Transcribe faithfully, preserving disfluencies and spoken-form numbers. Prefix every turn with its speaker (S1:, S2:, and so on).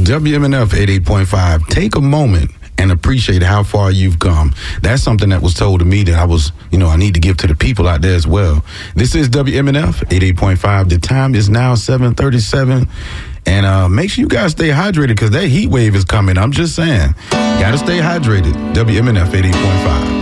S1: W M N F eighty-eight point five. Take a moment and appreciate how far you've come. That's something that was told to me that I was, you know, I need to give to the people out there as well. This is W M N F eighty-eight point five. The time is now seven thirty-seven. And uh, make sure you guys stay hydrated because that heat wave is coming. I'm just saying. Got to stay hydrated. W M N F eighty-eight point five.